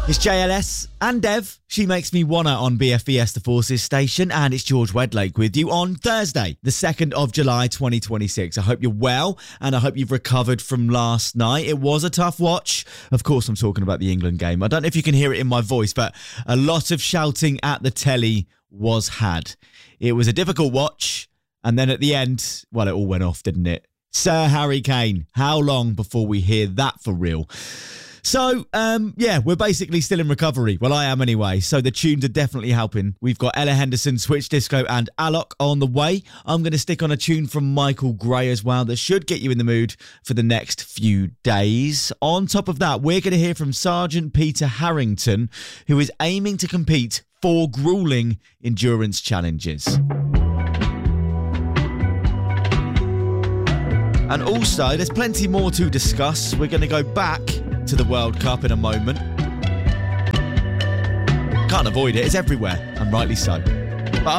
It's JLS and Dev. She makes me wanna on BFBS The Forces station, and it's George Wedlake with you on Thursday, the 2nd of July 2026. I hope you're well, and I hope you've recovered from last night. It was a tough watch. Of course, I'm talking about the England game. I don't know if you can hear it in my voice, but a lot of shouting at the telly was had. It was a difficult watch, and then at the end, well, it all went off, didn't it? Sir Harry Kane, how long before we hear that for real? So, we're basically still in recovery. Well, I am anyway, so the tunes are definitely helping. We've got Ella Henderson, Switch Disco and Alok on the way. I'm going to stick on a tune from Michael Gray as well that should get you in the mood for the next few days. On top of that, we're going to hear from Sergeant Peter Harrington, who is aiming to compete 4 grueling endurance challenges. And also, there's plenty more to discuss. We're going to go back to the World Cup in a moment. Can't avoid it, it's everywhere, and rightly so.